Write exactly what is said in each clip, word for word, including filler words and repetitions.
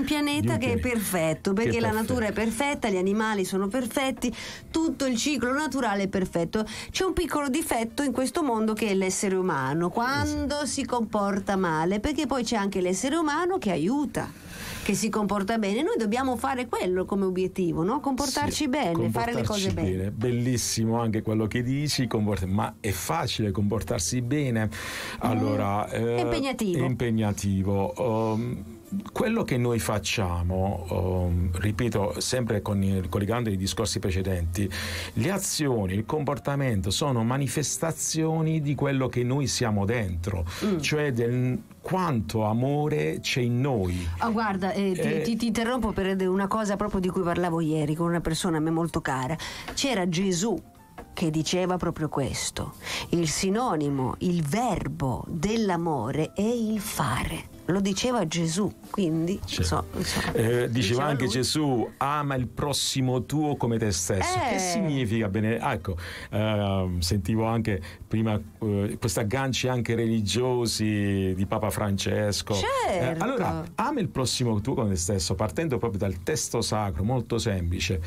pianeta un che è pianeta perfetto, perché che è la perfetto. natura è perfetta, gli animali sono perfetti, tutto il ciclo naturale è perfetto. C'è un piccolo difetto in questo mondo che è l'essere umano, quando si comporta male, perché poi c'è anche l'essere umano che aiuta, che si comporta bene. Noi dobbiamo fare quello come obiettivo, no? Comportarci Sì, bene, fare le cose comportarci bene. Bellissimo anche quello che dici, comport- ma è facile comportarsi bene? Allora, Mm, è impegnativo. È impegnativo. Um, quello che noi facciamo, um, ripeto, sempre con i, collegando i discorsi precedenti, le azioni, il comportamento sono manifestazioni di quello che noi siamo dentro, mm. cioè del quanto amore c'è in noi. Oh, guarda, eh, ti, Eh, ti, ti interrompo per una cosa proprio di cui parlavo ieri con una persona a me molto cara. C'era Gesù che diceva proprio questo: il sinonimo, il verbo dell'amore è il fare. Lo diceva Gesù, quindi Cioè, so, so, eh, diceva, diceva anche lui. Gesù: ama il prossimo tuo come te stesso. Eh. Che significa bene? Ecco, eh, sentivo anche prima eh, questi agganci anche religiosi di Papa Francesco. Certo. Eh, allora, ama il prossimo tuo come te stesso, partendo proprio dal testo sacro, molto semplice.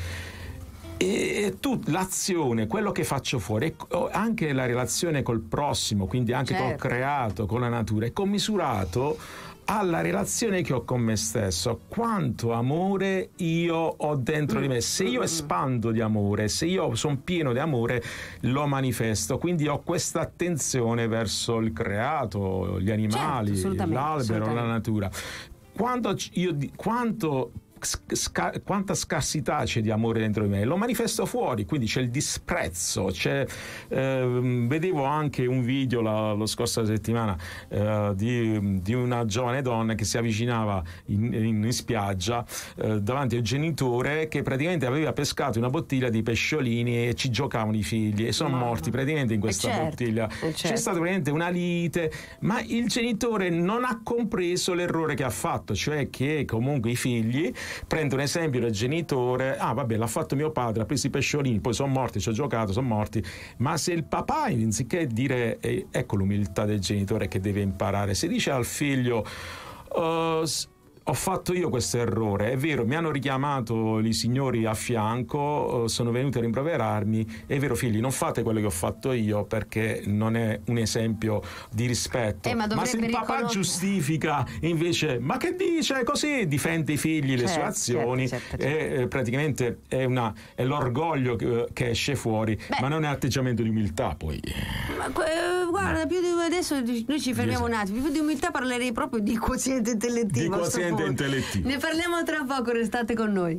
E tu, l'azione, quello che faccio fuori, anche la relazione col prossimo, quindi anche certo. col creato, con la natura, è commisurato alla relazione che ho con me stesso, quanto amore io ho dentro mm. di me. Se io espando di amore, se io sono pieno di amore, lo manifesto, quindi ho questa attenzione verso il creato, gli animali, certo, l'albero, la natura. Quando io quanto Sca- quanta scarsità c'è di amore dentro di me, lo manifesto fuori, quindi c'è il disprezzo, c'è, eh, vedevo anche un video la, la scorsa settimana eh, di, di una giovane donna che si avvicinava in, in, in spiaggia eh, davanti al genitore che praticamente aveva pescato una bottiglia di pesciolini e ci giocavano i figli e sono Mamma. morti praticamente in questa certo, bottiglia. certo. C'è stata praticamente una lite, ma il genitore non ha compreso l'errore che ha fatto, cioè che comunque i figli, prendo un esempio del genitore: ah vabbè, l'ha fatto mio padre, ha preso i pesciolini, poi sono morti, ci ho giocato, sono morti. Ma se il papà, anziché dire eh, ecco l'umiltà del genitore che deve imparare, se dice al figlio uh, ho fatto io questo errore, è vero, mi hanno richiamato i signori a fianco, sono venuti a rimproverarmi, è vero figli, non fate quello che ho fatto io perché non è un esempio di rispetto. Eh, ma, ma se il papà riconos- giustifica invece, ma che dice, così difende i figli, le certo, sue azioni, certo, certo, certo. E, praticamente è, una, è l'orgoglio che, che esce fuori. Beh, ma non è atteggiamento di umiltà poi. Ma, eh, guarda, più di adesso noi ci fermiamo un attimo, più di umiltà parlerei proprio di quoziente intellettivo. Di quoziente intellettivo. Ne parliamo tra poco, restate con noi.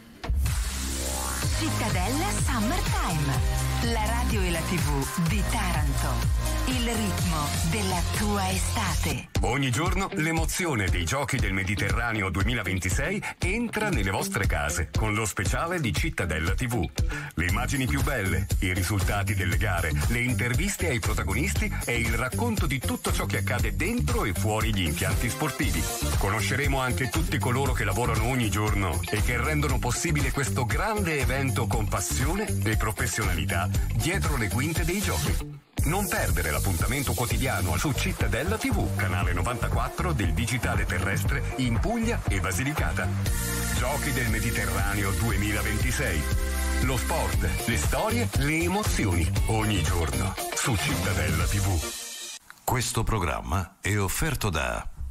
Cittadella Summertime, la radio e la tivù di Taranto. Il ritmo della tua estate. Ogni giorno l'emozione dei Giochi del Mediterraneo duemilaventisei entra nelle vostre case con lo speciale di Cittadella tivù. Le immagini più belle, i risultati delle gare, le interviste ai protagonisti e il racconto di tutto ciò che accade dentro e fuori gli impianti sportivi. Conosceremo anche tutti coloro che lavorano ogni giorno e che rendono possibile questo grande evento con passione e professionalità dietro le quinte dei giochi. Non perdere l'appuntamento quotidiano su Cittadella tivù, canale novantaquattro del digitale terrestre in Puglia e Basilicata. Giochi del Mediterraneo duemilaventisei. Lo sport, le storie, le emozioni, ogni giorno su Cittadella tivù. Questo programma è offerto da